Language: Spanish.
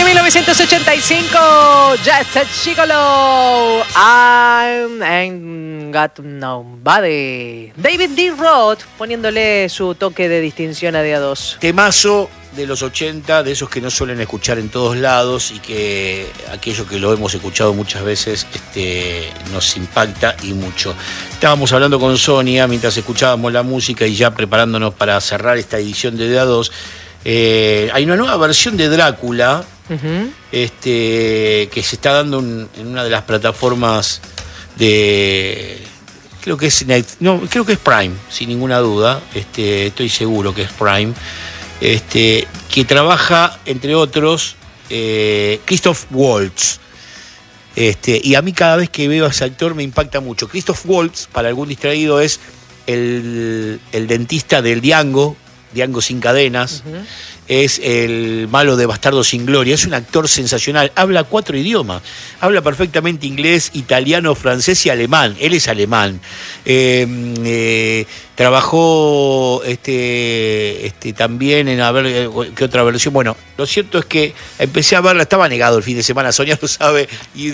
1985, Just a Gigolo, I Ain't Got Nobody. David D. Roth poniéndole su toque de distinción a Día 2. Temazo de los 80, de esos que no suelen escuchar en todos lados y que aquello que lo hemos escuchado muchas veces nos impacta y mucho. Estábamos hablando con Sonia mientras escuchábamos la música y ya preparándonos para cerrar esta edición de Día 2. Hay una nueva versión de Drácula que se está dando en una de las plataformas de... Creo que es Prime, sin ninguna duda. Estoy seguro que es Prime. Que trabaja, entre otros, Christoph Waltz. Y a mí cada vez que veo a ese actor me impacta mucho. Christoph Waltz, para algún distraído, es el dentista del Django sin cadenas. Es el malo de Bastardo sin Gloria. Es un actor sensacional. Habla 4 idiomas. Habla perfectamente inglés, italiano, francés y alemán. Él es alemán. Trabajó también en a ver qué otra versión. Bueno, lo cierto es que empecé a verla. Estaba negado el fin de semana, Sonia lo sabe. Y